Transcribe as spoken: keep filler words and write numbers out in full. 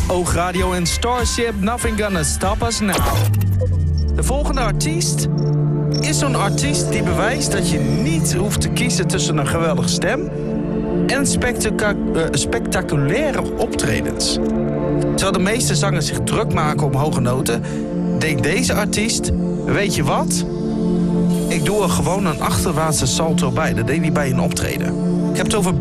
Oogradio en Starship, Nothing Gonna Stop Us Now. De volgende artiest is zo'n artiest die bewijst dat je niet hoeft te kiezen tussen een geweldige stem en spectacu- uh, spectaculaire optredens. Terwijl de meeste zangers zich druk maken om hoge noten, denkt deze artiest, weet je wat? Ik doe er gewoon een achterwaartse salto bij. Dat deed hij bij een optreden. Ik heb het over